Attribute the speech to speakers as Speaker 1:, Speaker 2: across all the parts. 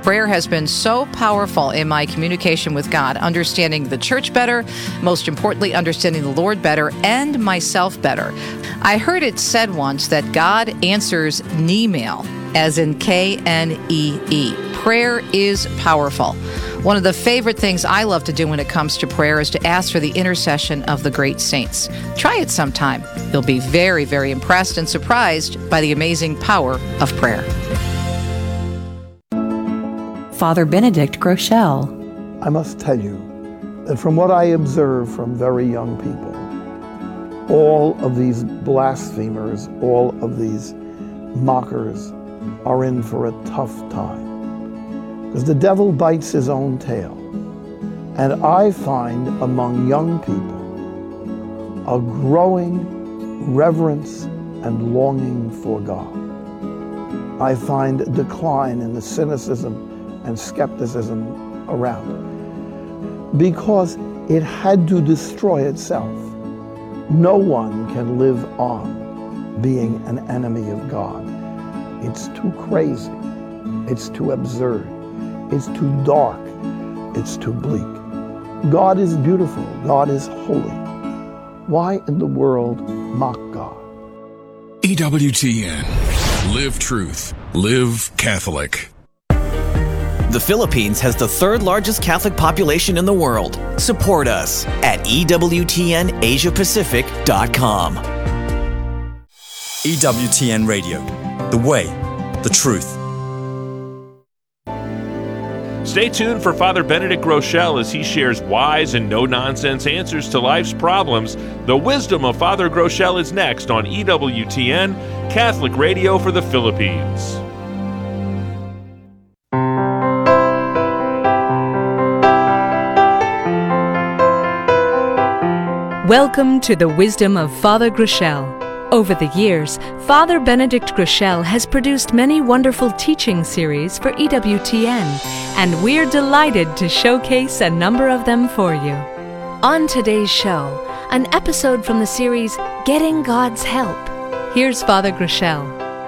Speaker 1: Prayer has been so powerful in my communication with God, understanding the church better, most importantly, understanding the Lord better, and myself better. I heard it said once that God answers Knee-mail, as in Knee. Prayer is powerful. One of the favorite things I love to do when it comes to prayer is to ask for the intercession of the great saints. Try it sometime. You'll be very, very impressed and surprised by the amazing power of prayer.
Speaker 2: Father Benedict Groeschel.
Speaker 3: I must tell you that from what I observe from very young people, all of these blasphemers, all of these mockers are in for a tough time. Because the devil bites his own tail. And I find among young people a growing reverence and longing for God. I find a decline in the cynicism and skepticism around it, because it had to destroy itself. No one can live on being an enemy of God. It's too crazy, it's too absurd, it's too dark, it's too bleak. God is beautiful, God is holy. Why in the world mock God?
Speaker 4: EWTN. Live truth. Live Catholic.
Speaker 5: The Philippines has the third largest Catholic population in the world. Support us at EWTNAsiaPacific.com.
Speaker 6: EWTN Radio. The way, the truth.
Speaker 7: Stay tuned for Father Benedict Groeschel as he shares wise and no-nonsense answers to life's problems. The wisdom of Father Groeschel is next on EWTN, Catholic Radio for the Philippines.
Speaker 8: Welcome to the wisdom of Father Groeschel. Over the years, Father Benedict Groeschel has produced many wonderful teaching series for EWTN, and we're delighted to showcase a number of them for you. On today's show, an episode from the series Getting God's Help. Here's Father Groeschel.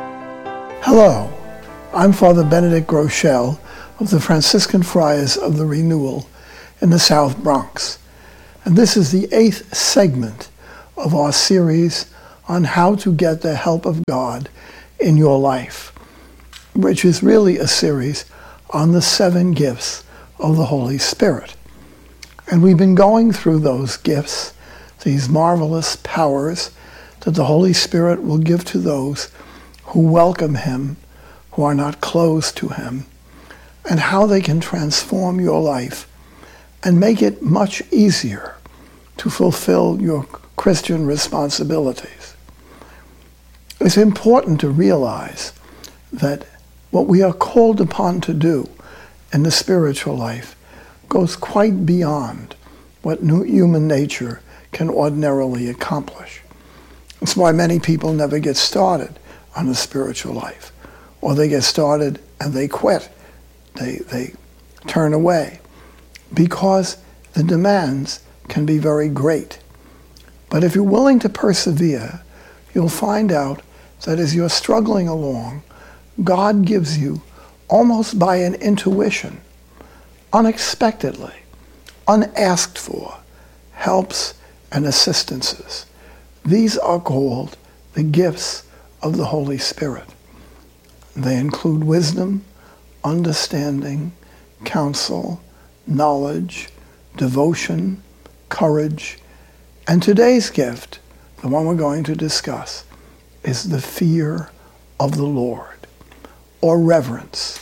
Speaker 9: Hello, I'm Father Benedict Groeschel of the Franciscan Friars of the Renewal in the South Bronx. And this is the 8th segment of our series on how to get the help of God in your life, which is really a series on the 7 gifts of the Holy Spirit. And we've been going through those gifts, these marvelous powers that the Holy Spirit will give to those who welcome Him, who are not closed to Him, and how they can transform your life and make it much easier to fulfill your Christian responsibilities. It's important to realize that what we are called upon to do in the spiritual life goes quite beyond what human nature can ordinarily accomplish. That's why many people never get started on the spiritual life, or they get started and they quit. They turn away, because the demands can be very great. But if you're willing to persevere, you'll find out that as you're struggling along, God gives you, almost by an intuition, unexpectedly, unasked for, helps and assistances. These are called the gifts of the Holy Spirit. They include wisdom, understanding, counsel, knowledge, devotion, courage, and today's gift, the one we're going to discuss, is the fear of the Lord, or reverence.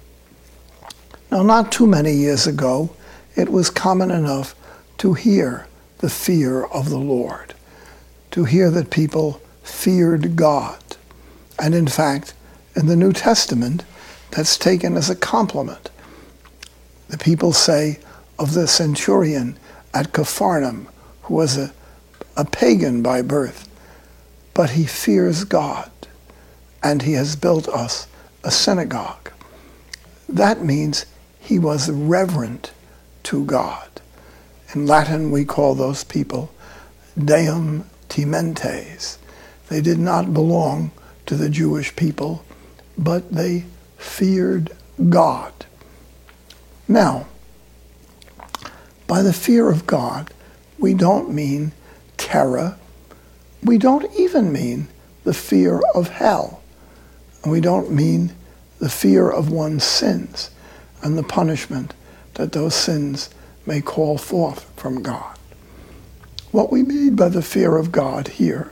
Speaker 9: Now, not too many years ago, it was common enough to hear the fear of the Lord, to hear that people feared God. And in fact, in the New Testament, that's taken as a compliment. The people say of the centurion at Capharnaum, who was a pagan by birth, but he fears God, and he has built us a synagogue. That means he was reverent to God. In Latin, we call those people Deum timentes. They did not belong to the Jewish people, but they feared God. Now, by the fear of God, we don't mean terror. We don't even mean the fear of hell. And we don't mean the fear of one's sins and the punishment that those sins may call forth from God. What we mean by the fear of God here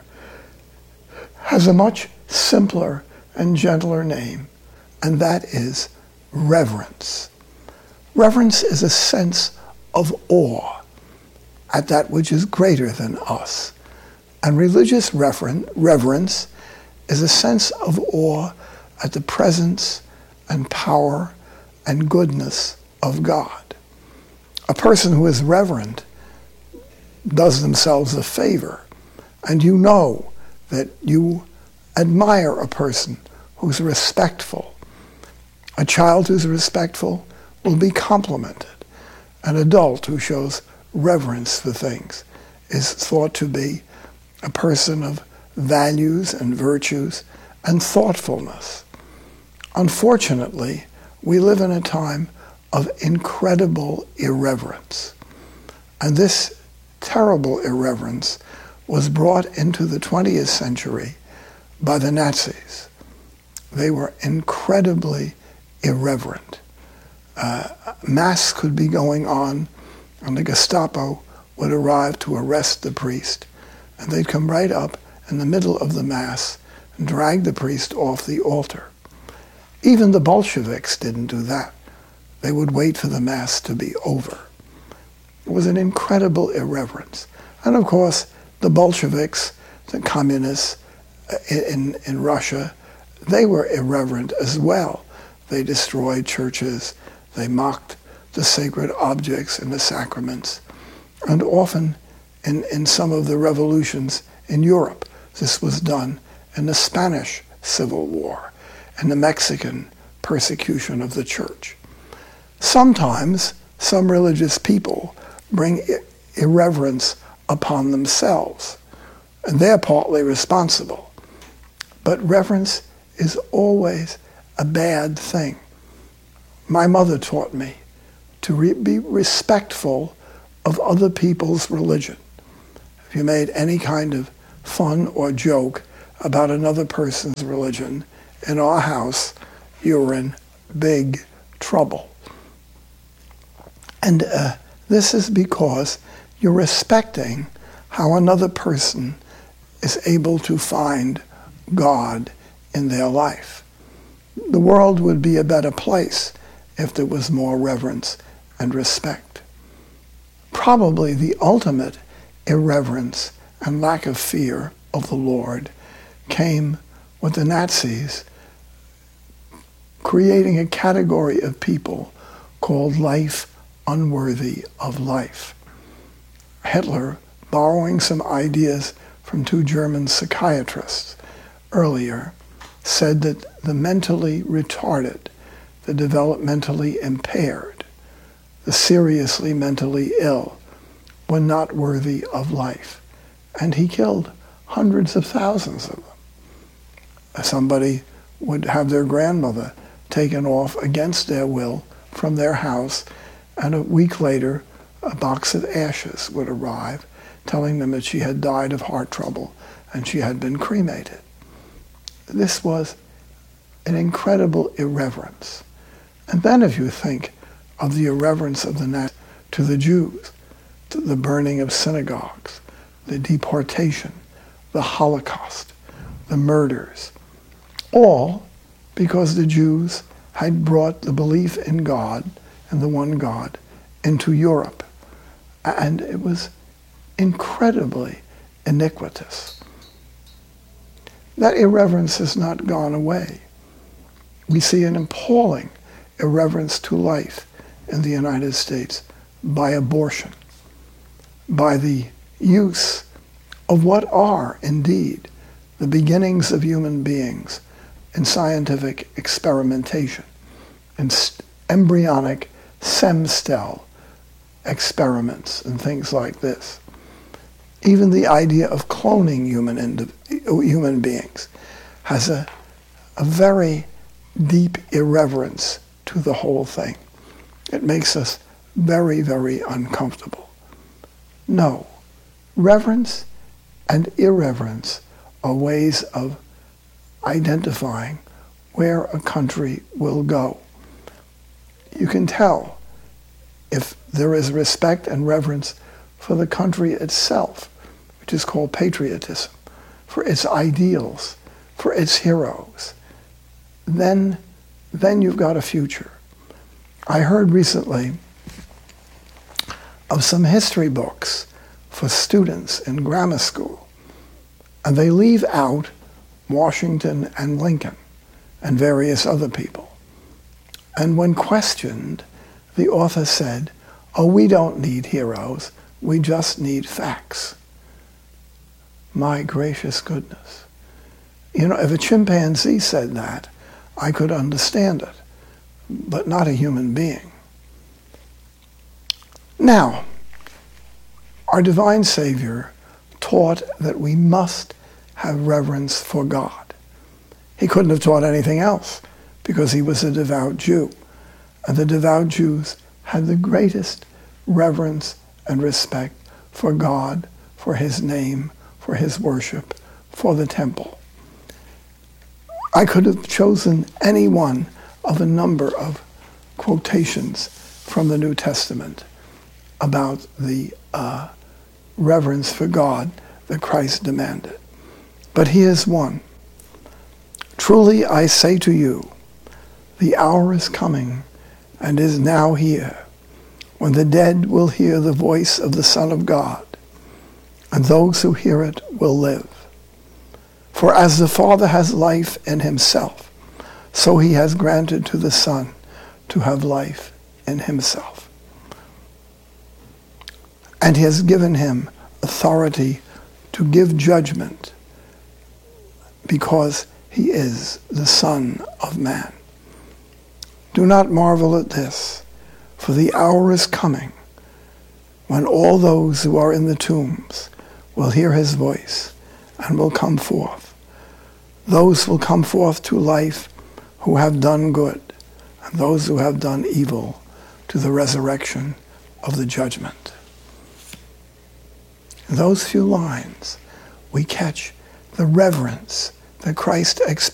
Speaker 9: has a much simpler and gentler name, and that is reverence. Reverence is a sense of awe at that which is greater than us. And religious reverence is a sense of awe at the presence and power and goodness of God. A person who is reverent does themselves a favor, and you know that you admire a person who's respectful. A child who's respectful will be complimented. An adult who shows reverence for things is thought to be a person of values and virtues and thoughtfulness. Unfortunately, we live in a time of incredible irreverence. And this terrible irreverence was brought into the 20th century by the Nazis. They were incredibly irreverent. Mass could be going on, and the Gestapo would arrive to arrest the priest, and they'd come right up in the middle of the Mass and drag the priest off the altar. Even the Bolsheviks didn't do that. They would wait for the Mass to be over. It was an incredible irreverence. And of course, the Bolsheviks, the communists in Russia, they were irreverent as well. They destroyed churches. They mocked the sacred objects and the sacraments. And often in some of the revolutions in Europe, this was done in the Spanish Civil War and the Mexican persecution of the church. Sometimes some religious people bring irreverence upon themselves, and they're partly responsible. But reverence is always a bad thing. My mother taught me to be respectful of other people's religion. If you made any kind of fun or joke about another person's religion in our house, you were in big trouble. And this is because you're respecting how another person is able to find God in their life. The world would be a better place if there was more reverence and respect. Probably the ultimate irreverence and lack of fear of the Lord came with the Nazis creating a category of people called life unworthy of life. Hitler, borrowing some ideas from two German psychiatrists earlier, said that the mentally retarded, the developmentally impaired, the seriously mentally ill were not worthy of life. And he killed hundreds of thousands of them. Somebody would have their grandmother taken off against their will from their house, and a week later a box of ashes would arrive telling them that she had died of heart trouble and she had been cremated. This was an incredible irreverence. And then if you think of the irreverence of the Nazis to the Jews, to the burning of synagogues, the deportation, the Holocaust, the murders, all because the Jews had brought the belief in God and the one God into Europe. And it was incredibly iniquitous. That irreverence has not gone away. We see an appalling irreverence to life in the United States by abortion, by the use of what are indeed the beginnings of human beings in scientific experimentation, in embryonic stem cell experiments and things like this. Even the idea of cloning human beings has a very deep irreverence to the whole thing. It makes us very, very uncomfortable. No, reverence and irreverence are ways of identifying where a country will go. You can tell if there is respect and reverence for the country itself, which is called patriotism, for its ideals, for its heroes, then you've got a future. I heard recently of some history books for students in grammar school, and they leave out Washington and Lincoln and various other people. And when questioned, the author said, "Oh, we don't need heroes, we just need facts." My gracious goodness. You know, if a chimpanzee said that, I could understand it, but not a human being. Now, our divine Savior taught that we must have reverence for God. He couldn't have taught anything else because he was a devout Jew. And the devout Jews had the greatest reverence and respect for God, for his name, for his worship, for the temple. I could have chosen any one of a number of quotations from the New Testament about the reverence for God that Christ demanded. But here's one. "Truly I say to you, the hour is coming and is now here, when the dead will hear the voice of the Son of God, and those who hear it will live. For as the Father has life in himself, so he has granted to the Son to have life in himself. And he has given him authority to give judgment, because he is the Son of Man. Do not marvel at this, for the hour is coming when all those who are in the tombs will hear his voice and will come forth. Those will come forth to life who have done good, and those who have done evil to the resurrection of the judgment." In those few lines, we catch the reverence that Christ expects